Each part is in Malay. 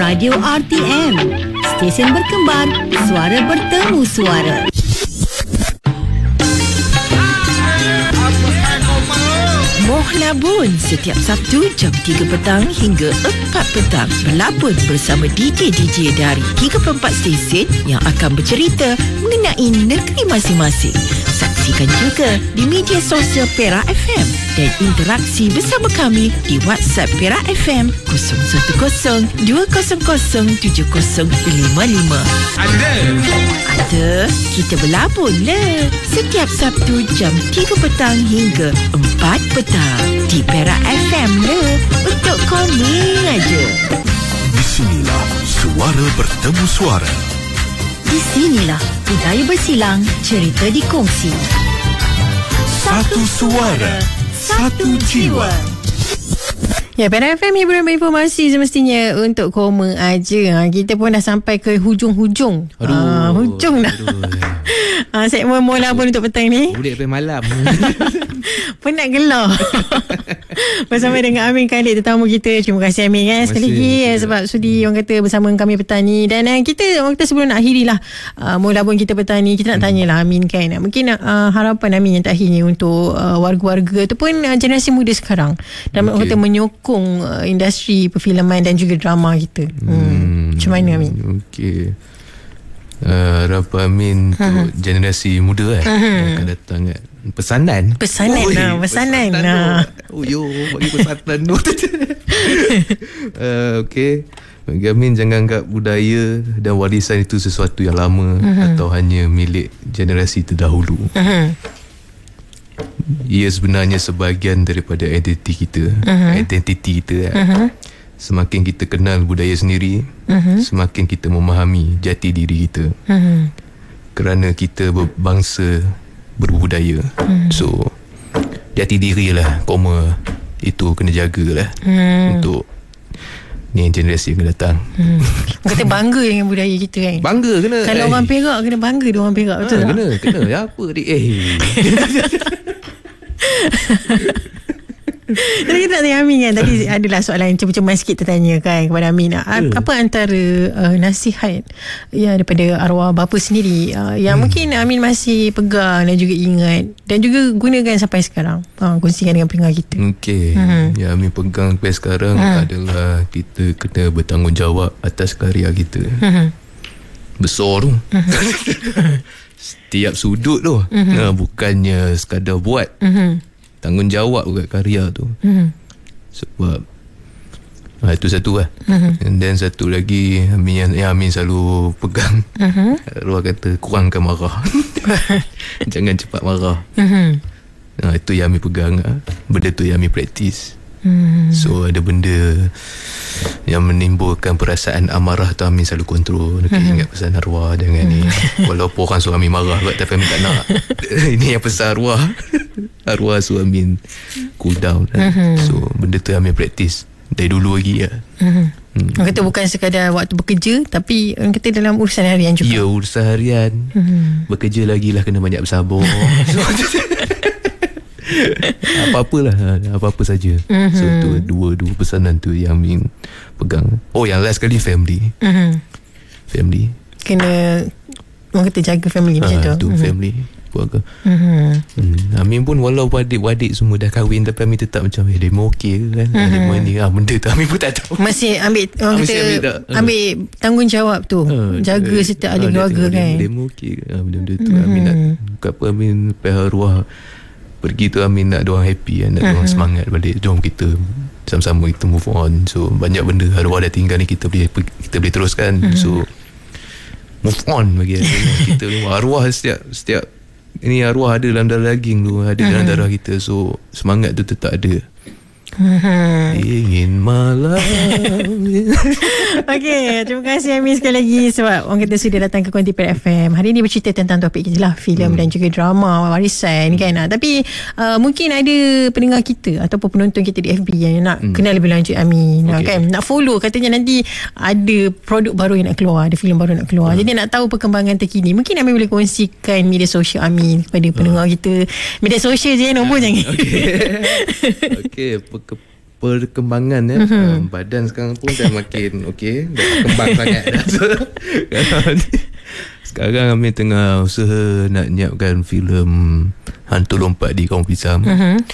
Radio RTM, stesen berkembar, suara bertemu suara. Moh Labun setiap Sabtu jam 3 petang hingga 4 petang berlabun bersama DJ-DJ dari 34 stesen yang akan bercerita mengenai negeri masing-masing. Saksikan juga di media sosial Perak FM dan interaksi bersama kami di WhatsApp Perak FM 010-200-7055. Ada, kita berlabun le setiap Sabtu jam 3 petang hingga 4 petang di Perak FM le, untuk kami aja. Di sinilah suara bertemu suara. Di sinilah budaya bersilang, cerita dikongsi. Satu suara, satu jiwa. Ya, Perak FM hiburan berinformasi semestinya untuk koma aja. Kita pun dah sampai ke hujung-hujung. Hujung dah. Segmen Mola pun untuk petang ni. Boleh sampai malam. Penat gelar. Bersama dengan Amin Khalid, tetamu kita. Terima kasih Amin kan sekali lagi sebab sudi orang kata bersama kami petang ni. Dan kita sebelum nak akhiri lah Mola pun kita petang ni, kita nak tanyalah Amin kan, mungkin harapan Amin yang terakhir ni untuk warga-warga ataupun generasi muda sekarang dalam orang kata menyokong industri perfilman dan juga drama kita. Macam mana Amin? Okey. Harapan Amin untuk generasi muda yang akan datang kan. Pesanan. Bagi pesanan tu. Okey. Bagi Amin, jangan anggap budaya dan warisan itu sesuatu yang lama atau hanya milik generasi terdahulu. Ia sebenarnya sebahagian daripada identiti kita. Semakin kita kenal budaya sendiri, semakin kita memahami jati diri kita. Kerana kita berbangsa berbudaya. So jati diri lah, itu kena jagalah untuk ni generasi yang akan datang. Kata bangga dengan budaya kita kan. Bangga kena. Kalau orang Perak kena bangga dengan orang Perak, betul tak? Kena. Apa dik? Jadi kita nak tanya Amin kan, tadi adalah soalan cemas-cemas sikit tertanya kan kepada Amin. Apa antara nasihat daripada arwah bapa sendiri yang mungkin Amin masih pegang dan juga ingat dan juga gunakan sampai sekarang, kongsikan dengan pendengar kita. Okey. Yang Amin pegang sampai sekarang adalah kita kena bertanggungjawab atas karya kita. Besar tu. Setiap sudut tu. Bukannya sekadar buat. Tanggungjawab kat karya tu. Sebab itu satu lah. And then satu lagi yang Amin selalu pegang, Arwah kata kurangkan marah. Jangan cepat marah. Itu yang Amin pegang. Benda tu yang Amin praktis. So ada benda yang menimbulkan perasaan amarah tu, Amin selalu kontrol. Ingat pesan arwah, jangan ni. Walaupun orang suruh Amin marah, tapi Amin tak nak. Ini yang pesan arwah. Arwah suruh Amin cool down. So benda tu Amin praktis dari dulu lagi lah. Orang kata bukan sekadar waktu bekerja, tapi orang kata dalam urusan harian juga. Ya, urusan harian. Bekerja lagi lah, kena banyak bersabar. Apa-apa saja. So tu dua pesanan tu yang Amin pegang. Yang last kali family. Family kena, orang kata jaga family macam tu. Family, keluarga. Amin pun walaupun adik-adik semua dah kahwin, tapi Amin tetap macam demo okey kan. Demo ni benda tu Amin pun tak tahu. Masih ambil, orang kata ambil tanggungjawab tu, jaga setiap ahli keluarga kan. Demo okey benda-benda tu. Amin nak apa, Amin arwah pergi tu, Amin nak diorang happy, nak diorang semangat balik. Jom kita sama-sama kita move on. So banyak benda arwah dah tinggal ni kita boleh teruskan. So move on bagi kita. Arwah setiap ini arwah ada dalam darah daging tu, ada dalam darah kita. So semangat tu tetap ada. Ingin malam. Okey, terima kasih Amin sekali lagi sebab orang kata sudah datang ke Konti Perak FM. Hari ni bercerita tentang topik kita lah, filem dan juga drama warisan kan. Tapi mungkin ada pendengar kita ataupun penonton kita di FB yang nak kenal lebih lanjut Amin, kan, nak follow, katanya nanti ada produk baru yang nak keluar, ada filem baru nak keluar. Jadi nak tahu perkembangan terkini, mungkin Amin boleh kongsikan media sosial Amin kepada pendengar kita. Media sosial je, nombor jangan. Okey, perkembangan badan sekarang pun dah makin okey, dah kembang sangat. Sekarang Amin tengah usaha nak nyiapkan filem Hantu Lompat di Kampung Pisang.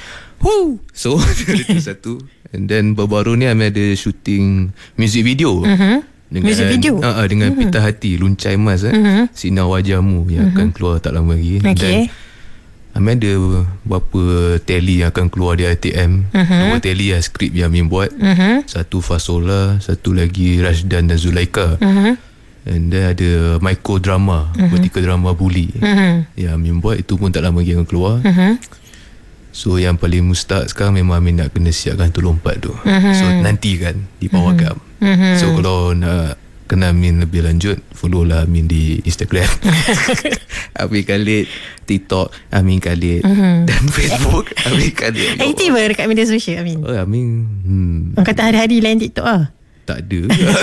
So itu satu. And then baru-baru ni Amin ada shooting music video. Dengan, music video? Dengan Pita Hati, Luncai Mas, Sinar Wajahmu yang akan keluar tak lama lagi. Dan Amin ada beberapa tele yang akan keluar di ITM. 2 tele lah skrip yang Amin buat. Satu Fasola, satu lagi Rashdan dan Zulaika. And then ada micro drama, vertical drama Bully yang Amin buat. Itu pun tak lama lagi akan keluar. So yang paling mustahak sekarang memang Amin nak kena siapkan Hantu Lompat tu. So nanti kan di Pawagam. So kalau nak kenal Amin lebih lanjut, follow lah Amin di Instagram. Amin Khalid, TikTok Amin Khalid, dan Facebook Amin Khalid. Aktif dekat media sosial Amin? Amin Orang kata hari-hari lain TikTok lah. Tak ada.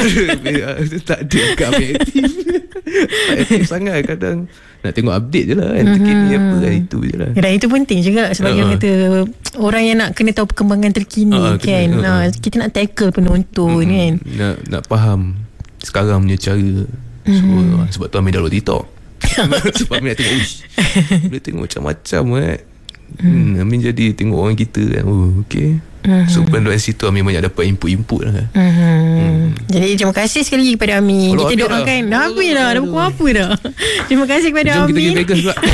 Tak ada kat Amin aktif. Tak aktif sangat. Kadang nak tengok update je lah kan, terkini apa kan, itu je lah. Dan itu penting juga sebagai orang kata, orang yang nak kena tahu perkembangan terkini kan. Kita nak tackle penonton kan, nak faham sekarang punya cara. Sebab tu Amin download TikTok. Sebab Amin nak tengok boleh tengok macam-macam kan. Amin jadi tengok orang kita kan. Okay. So dari situ Amin banyak dapat input lah. Jadi terima kasih sekali lagi kepada Amin. Kita doakan dah habis dah pukul apa dah. Terima kasih kepada Amin. Jom kita pergi Vegas pula.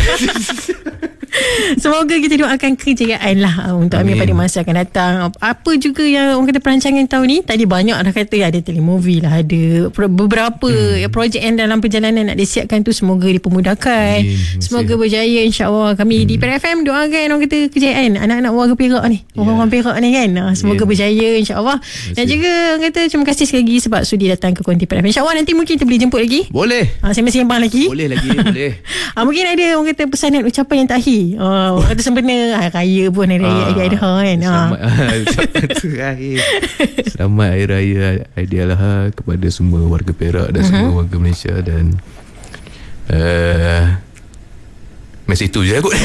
Semoga kita doakan kejayaan lah untuk Amin pada masa akan datang. Apa juga yang orang kata perancangan tahun ni, tadi banyak dah kata ada telemovie lah, ada beberapa projek yang dalam perjalanan nak disiapkan tu, semoga dipermudahkan. Semoga berjaya, insyaAllah. Kami di PRFM doakan orang kata kejayaan anak-anak warga Perak ni, orang-orang Perak ni kan. Semoga berjaya, insyaAllah. Dan juga orang kata terima kasih sekali lagi sebab sudi datang ke Konti PRFM. InsyaAllah nanti mungkin kita boleh jemput lagi. Boleh. Saya masih sembang lagi. Boleh lagi. Boleh. Mungkin ada orang kata pesanan ucapan yang terakhir. Orang kata sempena Hari Raya pun, Hari Raya Aidiladha kan. Ucapan terakhir, selamat Hari Raya Aidiladha kepada semua warga Perak dan semua warga Malaysia. Dan mesej itu je kot.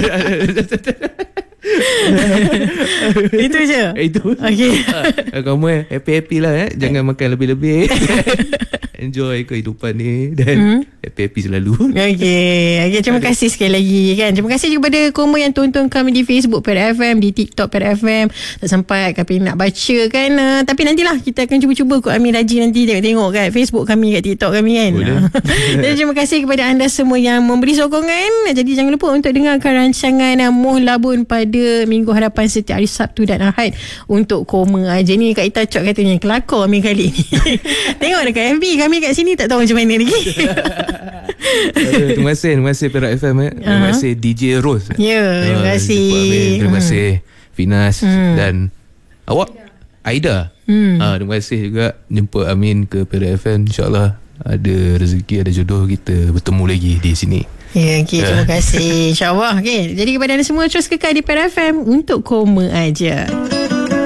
Itu je. Itu. Okay. Kamu happy-happy lah jangan makan lebih-lebih. Enjoy kehidupan ni dan happy-happy selalu. Okay, terima kasih sekali lagi kan. Terima kasih juga kepada kamu yang tonton kami di Facebook PRFM, di TikTok PRFM. Tak sempat kami nak baca kan, tapi nantilah kita akan cuba-cuba kot Amin rajin nanti tengok kat Facebook kami, kat TikTok kami kan. Dan terima kasih kepada anda semua yang memberi sokongan. Jadi jangan lupa untuk dengarkan rancangan Moh Labun pada Minggu Harapan setiap hari Sabtu dan Ahad untuk koma aja ni. Kak Ita Cok katanya kelakar Amin kali ni. Tengok dekat FB kami kat sini tak tahu macam mana lagi. Terima kasih Perak FM terima kasih DJ Rose. Terima kasih terima kasih Finas dan awak Aida. Terima kasih juga jemput Amin ke Perak FM. InsyaAllah ada rezeki, ada jodoh, kita bertemu lagi di sini. Terima kasih. InsyaAllah. Jadi kepada anda semua, terus kekal di Perak FM untuk koma aja.